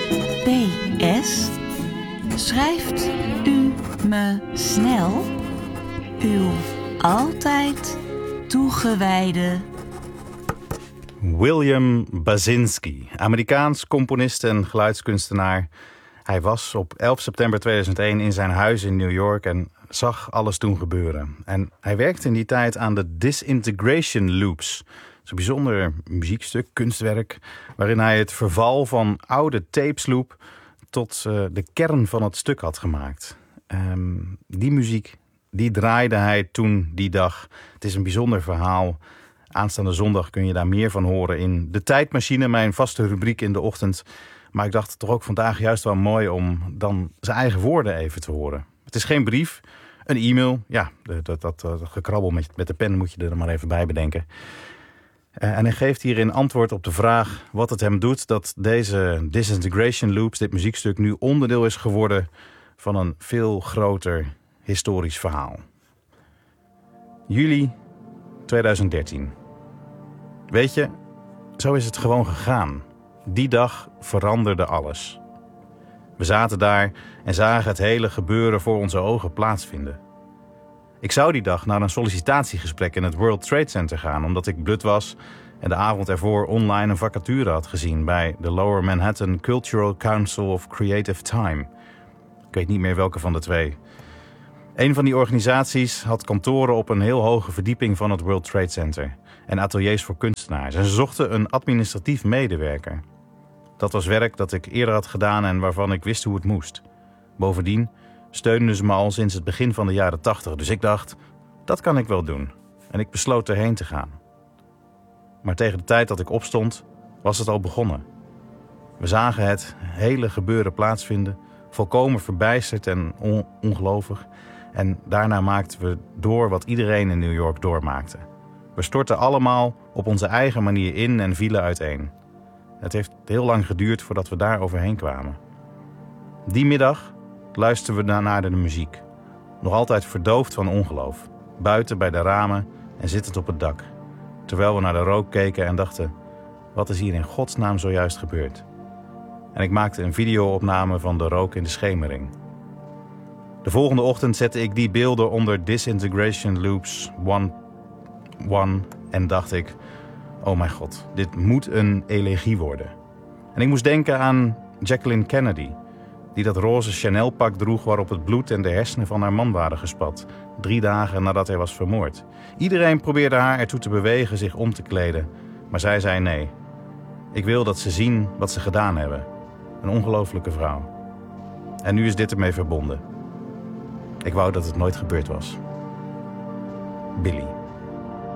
PS. Schrijft u me snel uw altijd toegewijde William Basinski, Amerikaans componist en geluidskunstenaar. Hij was op 11 september 2001 in zijn huis in New York en zag alles toen gebeuren. En hij werkte in die tijd aan de Disintegration Loops. Dat is een bijzonder muziekstuk, kunstwerk, waarin hij het verval van oude tapesloop tot de kern van het stuk had gemaakt. Die muziek, die draaide hij toen die dag. Het is een bijzonder verhaal. Aanstaande zondag kun je daar meer van horen in De Tijdmachine, mijn vaste rubriek in de ochtend. Maar ik dacht toch ook vandaag juist wel mooi om dan zijn eigen woorden even te horen. Het is geen brief, een e-mail. Ja, dat gekrabbel met de pen moet je er maar even bij bedenken. En hij geeft hierin antwoord op de vraag wat het hem doet dat deze Disintegration Loops, dit muziekstuk, nu onderdeel is geworden van een veel groter historisch verhaal. Juli 2013. Weet je, zo is het gewoon gegaan. Die dag veranderde alles. We zaten daar en zagen het hele gebeuren voor onze ogen plaatsvinden. Ik zou die dag naar een sollicitatiegesprek in het World Trade Center gaan, omdat ik blut was en de avond ervoor online een vacature had gezien bij de Lower Manhattan Cultural Council of Creative Time. Ik weet niet meer welke van de twee. Een van die organisaties had kantoren op een heel hoge verdieping van het World Trade Center en ateliers voor kunstenaars. En ze zochten een administratief medewerker. Dat was werk dat ik eerder had gedaan en waarvan ik wist hoe het moest. Bovendien steunden ze me al sinds het begin van de jaren 80, dus ik dacht, dat kan ik wel doen. En ik besloot erheen te gaan. Maar tegen de tijd dat ik opstond, was het al begonnen. We zagen het hele gebeuren plaatsvinden, volkomen verbijsterd en ongelovig. En daarna maakten we door wat iedereen in New York doormaakte. We stortten allemaal op onze eigen manier in en vielen uiteen. Het heeft heel lang geduurd voordat we daar overheen kwamen. Die middag luisterden we naar de muziek. Nog altijd verdoofd van ongeloof. Buiten bij de ramen en zittend op het dak. Terwijl we naar de rook keken en dachten, wat is hier in godsnaam zojuist gebeurd? En ik maakte een video-opname van de rook in de schemering. De volgende ochtend zette ik die beelden onder Disintegration Loops 1 en dacht ik, oh mijn god, dit moet een elegie worden. En ik moest denken aan Jacqueline Kennedy, die dat roze Chanel-pak droeg waarop het bloed en de hersenen van haar man waren gespat, 3 dagen nadat hij was vermoord. Iedereen probeerde haar ertoe te bewegen zich om te kleden, maar zij zei nee. Ik wil dat ze zien wat ze gedaan hebben. Een ongelooflijke vrouw. En nu is dit ermee verbonden. Ik wou dat het nooit gebeurd was. Billy.